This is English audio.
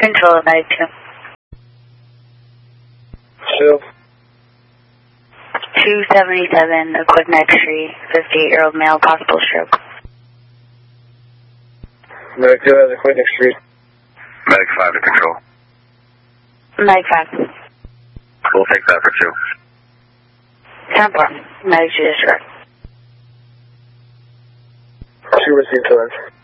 Control, Medic 2. 277, a quick neck tree, 58-year-old male, possible stroke. Medic 2 has a quick neck tree. Medic 5 to control. Medic 5. We'll take that for 2. 10-4, Medic 2 is correct. 2 received 2.